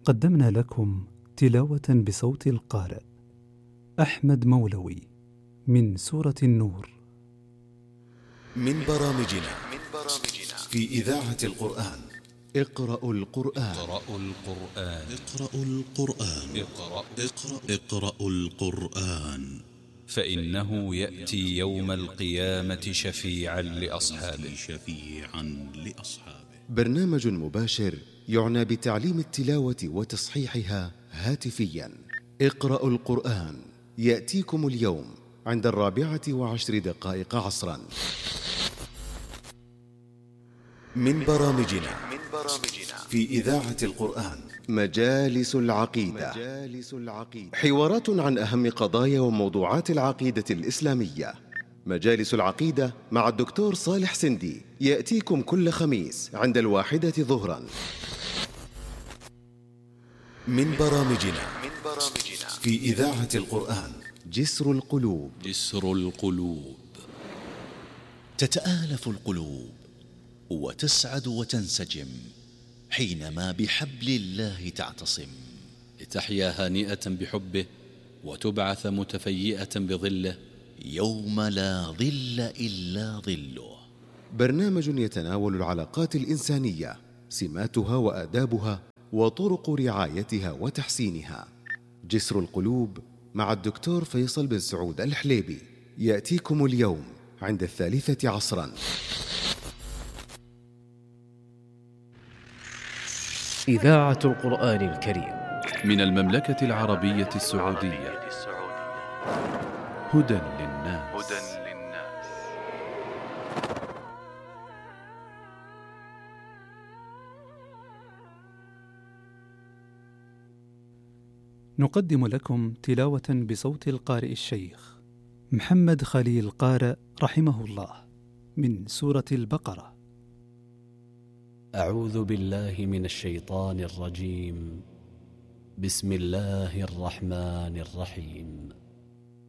قدمنا لكم تلاوة بصوت القارئ أحمد مولوي من سورة النور من برامجنا في إذاعة القرآن. اقرأوا القرآن. اقرأوا القرآن فإنه يأتي يوم القيامة شفيعا لأصحابه. برنامج مباشر يعنى بتعليم التلاوة وتصحيحها هاتفيا. اقرأوا القرآن يأتيكم اليوم عند 14:10 عصرا. من برامجنا في إذاعة القرآن مجالس العقيدة. حوارات عن أهم قضايا وموضوعات العقيدة الإسلامية. مجالس العقيدة مع الدكتور صالح سندي يأتيكم كل خميس عند 1 ظهرا. من برامجنا في إذاعة القرآن جسر القلوب. تتآلف القلوب وتسعد وتنسجم حينما بحبل الله تعتصم، لتحيا هانئة بحبه وتبعث متفيئة بظله يوم لا ظل إلا ظله. برنامج يتناول العلاقات الإنسانية، سماتها وآدابها وطرق رعايتها وتحسينها. جسر القلوب مع الدكتور فيصل بن سعود الحليبي يأتيكم اليوم عند 3 عصرا. إذاعة القرآن الكريم من المملكة العربية السعودية. هدى للناس. نقدم لكم تلاوة بصوت القارئ الشيخ محمد خليل قارئ رحمه الله من سورة البقرة. أعوذ بالله من الشيطان الرجيم. بسم الله الرحمن الرحيم.